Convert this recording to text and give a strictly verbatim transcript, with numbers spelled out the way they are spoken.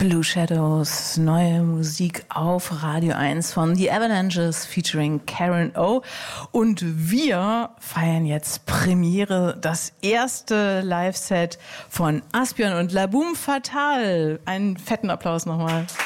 Blue Shadows, neue Musik auf Radio eins von The Avalanches featuring Karen O. Und wir feiern jetzt Premiere, das erste Live-Set von Asbjørn und La Boum Fatale. Einen fetten Applaus nochmal.